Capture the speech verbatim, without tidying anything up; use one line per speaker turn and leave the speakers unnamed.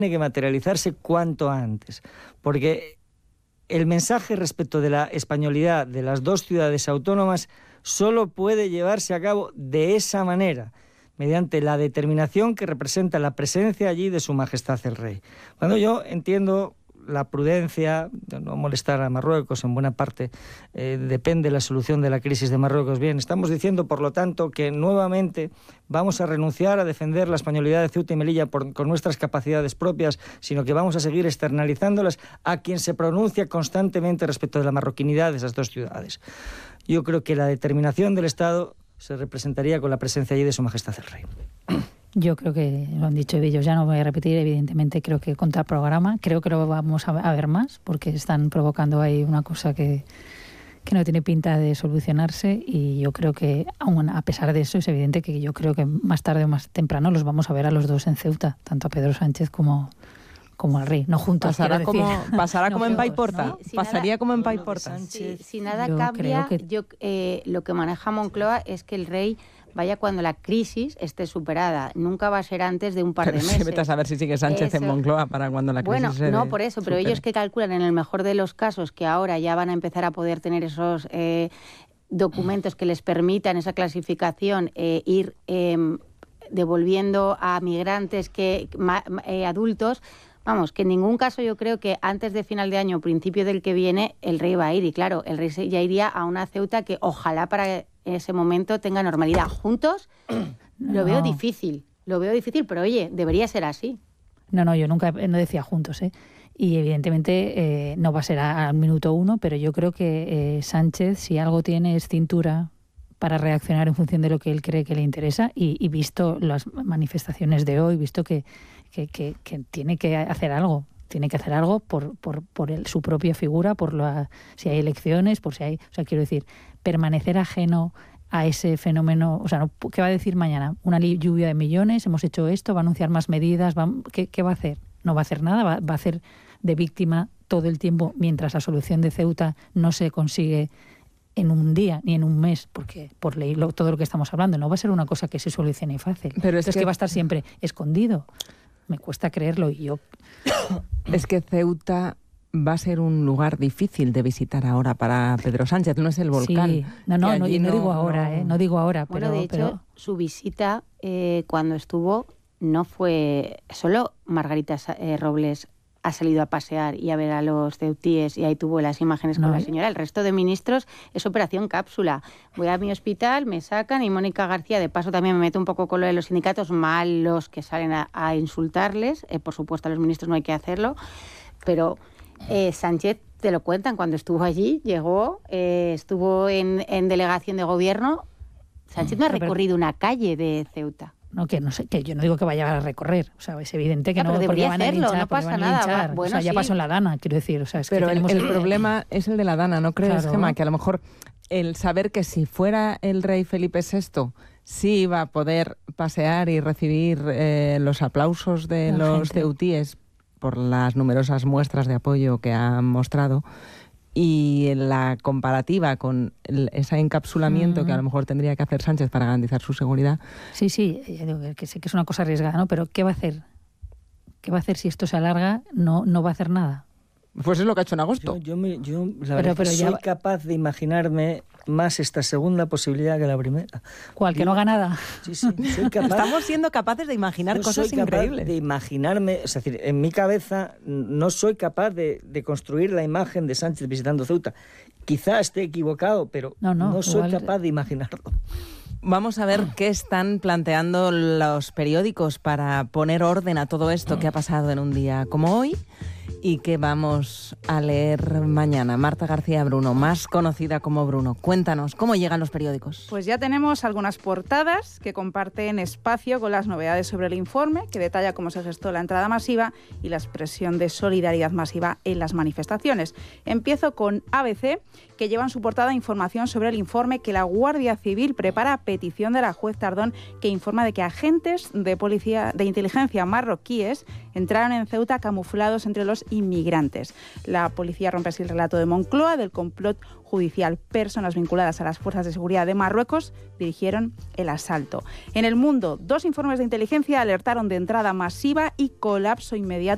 que materializarse cuanto antes, porque el mensaje respecto de la españolidad de las dos ciudades autónomas solo puede llevarse a cabo de esa manera, mediante la determinación que representa la presencia allí de Su Majestad el Rey. Cuando yo entiendo la prudencia, de no molestar a Marruecos, en buena parte eh, depende la solución de la crisis de Marruecos. Bien, estamos diciendo, por lo tanto, que nuevamente vamos a renunciar a defender la españolidad de Ceuta y Melilla por, con nuestras capacidades propias, sino que vamos a seguir externalizándolas a quien se pronuncia constantemente respecto de la marroquinidad de esas dos ciudades. Yo creo que la determinación del Estado se representaría con la presencia allí de Su Majestad el Rey.
Yo creo que lo han dicho ellos, ya no voy a repetir, evidentemente creo que contra programa, creo que lo vamos a ver más, porque están provocando ahí una cosa que, que no tiene pinta de solucionarse, y yo creo que, aún a pesar de eso, es evidente que yo creo que más tarde o más temprano los vamos a ver a los dos en Ceuta, tanto a Pedro Sánchez como... como al rey, no juntos.
Pasará como, pasará
no
como
juntos,
en Paiporta,
¿no?
Si
pasaría
nada,
como en
bueno,
Paiporta.
Si, si nada
yo
cambia,
creo que...
yo, eh, lo que maneja Moncloa es que el rey vaya cuando la crisis esté superada. Nunca va a ser antes de un par de
Pero
meses.
si vete a saber si sigue Sánchez
eso.
en Moncloa para cuando la crisis
Bueno,
se
no por eso, pero
supere.
ellos que calculan en el mejor de los casos que ahora ya van a empezar a poder tener esos eh, documentos que les permitan esa clasificación, eh, ir eh, devolviendo a migrantes que ma, eh, adultos. Vamos, que en ningún caso yo creo que antes de final de año o principio del que viene el rey va a ir. Y claro, el rey ya iría a una Ceuta que ojalá para ese momento tenga normalidad. Juntos
no.
lo veo difícil, lo veo difícil, pero oye, debería ser así.
No, no, yo nunca no decía juntos, ¿eh? Y evidentemente eh, no va a ser al minuto uno, pero yo creo que eh, Sánchez, si algo tiene, es cintura para reaccionar en función de lo que él cree que le interesa, y, y visto las manifestaciones de hoy, visto que Que, que, que tiene que hacer algo, tiene que hacer algo por, por, por el, su propia figura, por la, si hay elecciones, por si hay, o sea, quiero decir, permanecer ajeno a ese fenómeno, o sea, no, ¿qué va a decir mañana? Una lluvia de millones, hemos hecho esto, va a anunciar más medidas, va, ¿qué, qué va a hacer? No va a hacer nada, va, va a hacer de víctima todo el tiempo mientras la solución de Ceuta no se consigue en un día ni en un mes, porque por ley lo, todo lo que estamos hablando no va a ser una cosa que se solucione fácil.
Pero es
Entonces,
que...
que va a estar siempre escondido. Me cuesta creerlo, y yo...
Es que Ceuta va a ser un lugar difícil de visitar ahora para Pedro Sánchez, no es el volcán.
Sí, no, no, no,
no,
no digo ahora,
no...
¿eh? No digo ahora,
bueno,
pero...
de hecho,
pero...
su visita eh, cuando estuvo no fue... Solo Margarita eh, Robles ha salido a pasear y a ver a los ceutíes, y ahí tuvo las imágenes con
no,
la señora. El resto de ministros es operación cápsula. Voy a mi hospital, me sacan, y Mónica García, de paso, también me meto un poco con lo de los sindicatos malos que salen a, a insultarles. Eh, por supuesto, a los ministros no hay que hacerlo, pero eh, Sánchez, te lo cuentan, cuando estuvo allí, llegó, eh, estuvo en, en delegación de gobierno. Sánchez no ha recorrido una calle de Ceuta.
No, que no sé, que yo no digo que vaya a recorrer, o sea, es evidente que
ah,
no,
pero
porque
debería
van a
hacerlo,
linchar,
no pasa
van a
nada.
linchar.
Va, bueno,
o sea, ya
sí.
pasó en la Dana, quiero decir, o sea, es
pero
que
el,
tenemos
el problema es el de la Dana, ¿no crees,
claro.
Gemma? Que a lo mejor el saber que si fuera el rey Felipe sexto sí iba a poder pasear y recibir eh, los aplausos de
la
los
gente.
ceutíes por las numerosas muestras de apoyo que han mostrado, y en la comparativa con el, ese encapsulamiento mm. que a lo mejor tendría que hacer Sánchez para garantizar su seguridad.
Sí, sí, ya digo que sé que es una cosa arriesgada, ¿no? Pero ¿qué va a hacer? ¿Qué va a hacer si esto se alarga? No, no va a hacer nada.
Pues es lo que ha hecho en agosto.
Yo, yo, me, yo la
pero,
verdad
pero
que
ya...
soy capaz de imaginarme más esta segunda posibilidad que la primera.
¿Cuál? ¿Que no haga nada?
Sí, sí, soy capaz.
Estamos siendo capaces de imaginar
Yo
cosas
soy capaz
increíbles.
de imaginarme, es decir, en mi cabeza no soy capaz de, de construir la imagen de Sánchez visitando Ceuta. Quizá esté equivocado, pero no, no, no soy igual... capaz de imaginarlo.
Vamos a ver qué están planteando los periódicos para poner orden a todo esto que ha pasado en un día como hoy y que vamos a leer mañana. Marta García Bruno, más conocida como Bruno. Cuéntanos, ¿cómo llegan los periódicos?
Pues ya tenemos algunas portadas que comparten espacio con las novedades sobre el informe, que detalla cómo se gestó la entrada masiva y la expresión de solidaridad masiva en las manifestaciones. Empiezo con A B C, que lleva en su portada información sobre el informe que la Guardia Civil prepara a petición de la juez Tardón, que informa de que agentes de policía de inteligencia marroquíes entraron en Ceuta camuflados entre los inmigrantes. La policía rompe así el relato de Moncloa del complot judicial. Personas vinculadas a las fuerzas de seguridad de Marruecos dirigieron el asalto. En El Mundo, dos informes de inteligencia alertaron de entrada masiva y colapso inmediato